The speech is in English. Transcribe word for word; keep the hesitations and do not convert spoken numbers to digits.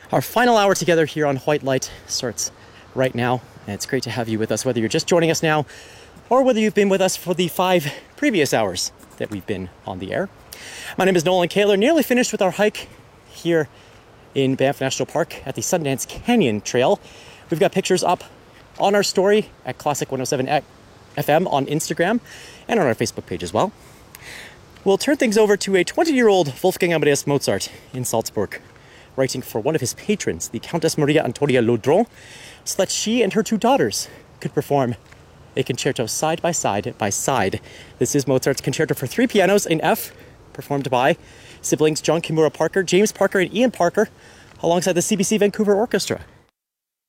Our final hour together here on White Light starts right now, and it's great to have you with us, whether you're just joining us now or whether you've been with us for the five previous hours that we've been on the air. My name is Nolan Kaler, nearly finished with our hike here in Banff National Park at the Sundance Canyon Trail. We've got pictures up on our story at Classic one oh seven F M on Instagram and on our Facebook page as well. We'll turn things over to a twenty-year-old Wolfgang Amadeus Mozart in Salzburg, writing for one of his patrons, the Countess Maria Antonia Laudron, so that she and her two daughters could perform a concerto side by side by side. This is Mozart's Concerto for Three Pianos in F, performed by siblings John Kimura Parker, James Parker, and Ian Parker, alongside the C B C Vancouver Orchestra.